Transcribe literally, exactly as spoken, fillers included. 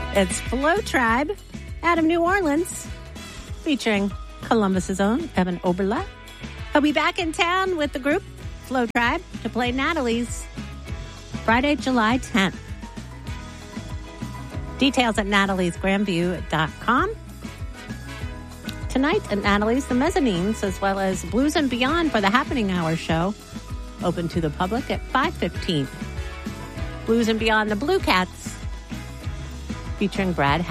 It's Flow Tribe out of New Orleans, featuring Columbus's own Evan Oberle. He'll be back in town with the group Flow Tribe to play Natalie's Friday, July tenth. Details at natalies grandview dot com. Tonight at Natalie's, the Mezzanines, as well as Blues and Beyond for the Happening Hour show, open to the public at five fifteen. Blues and Beyond, the Blue Cats, featuring Brad